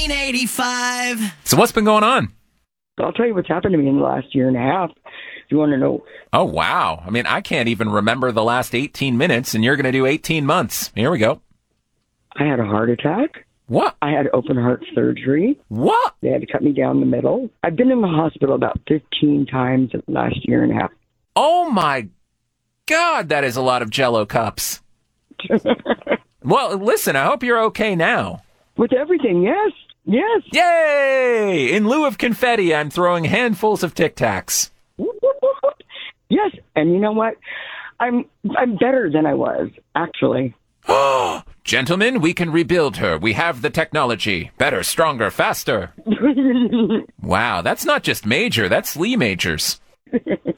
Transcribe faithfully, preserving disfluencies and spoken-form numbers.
nineteen eighty-five. So what's been going on? I'll tell you what's happened to me in the last year and a half. If you want to know. Oh, wow. I mean, I can't even remember the last eighteen minutes, and you're going to do eighteen months. Here we go. I had a heart attack. What? I had open heart surgery. What? They had to cut me down the middle. I've been in the hospital about fifteen times in the last year and a half. Oh, my God, that is a lot of Jell-O cups. Well, listen, I hope you're okay now. With everything, yes. Yes. Yay! In lieu of confetti, I'm throwing handfuls of Tic Tacs. Yes, and you know what? I'm I'm better than I was, actually. Oh, gentlemen, we can rebuild her. We have the technology. Better, stronger, faster. Wow, that's not just Major, that's Lee Majors.